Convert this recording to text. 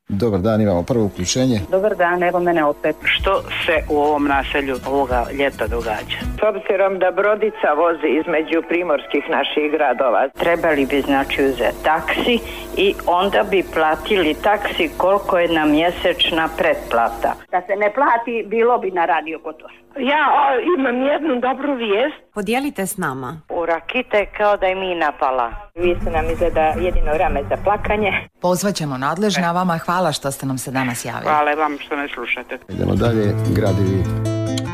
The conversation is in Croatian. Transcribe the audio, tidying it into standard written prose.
Dobar dan, imamo prvo uključenje. Dobar dan, evo mene opet. Što se u ovom naselju ovoga ljeta događa? S obzirom da brodica vozi između primorskih naših gradova. Trebali bi znači uzeti taksi i onda bi platili taksi koliko je na mjesečna pretplata. Da se ne plati, bilo bi na Radio Kotor. Ja imam jednu dobru vijest. Podijelite s nama. U Rakite kao da je mina pala. Vi ste nam izgleda jedino rame za plakanje. Pozvaćemo nadležne, a vama hvala što ste nam se danas javili. Hvala vam što ne slušate. Idemo dalje, gradi Vid.